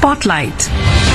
Spotlight.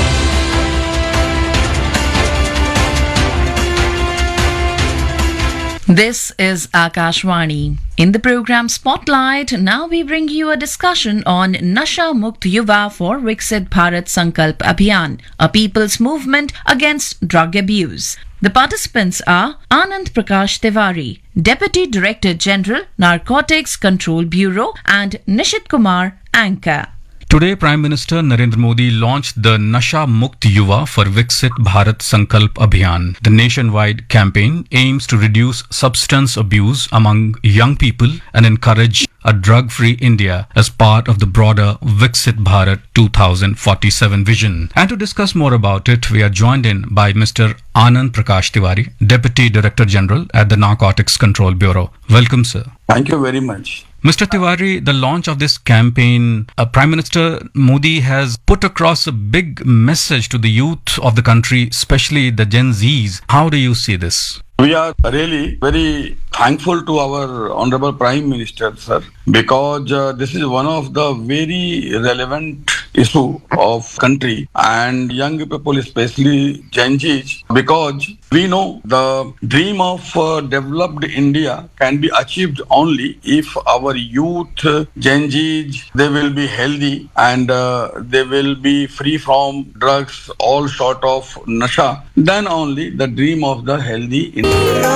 This is Akashvani. In the program Spotlight, now we bring you a discussion on Nasha Mukt Yuva for Viksit Bharat Sankalp Abhiyan, a people's movement against drug abuse. The participants are Anand Prakash Tiwari, Deputy Director General, Narcotics Control Bureau, and Nishit Kumar, Anchor. Today, Prime Minister Narendra Modi launched the Nasha Mukt Yuva for Viksit Bharat Sankalp Abhiyan. The nationwide campaign aims to reduce substance abuse among young people and encourage a drug-free India as part of the broader Viksit Bharat 2047 vision. And to discuss more about it, we are joined in by Mr. Anand Prakash Tiwari, Deputy Director General at the Narcotics Control Bureau. Welcome, sir. Thank you very much. Mr. Tiwari, the launch of this campaign, Prime Minister Modi has put across a big message to the youth of the country, especially the Gen Zs. How do you see this? We are really very thankful to our Honorable Prime Minister, sir, because this is one of the very relevant issue of country and young people, especially Gen Zs, because we know the dream of developed India can be achieved only if our youth, Gen Zs, they will be healthy and they will be free from drugs, all sort of nasha. Then only the dream of the healthy India.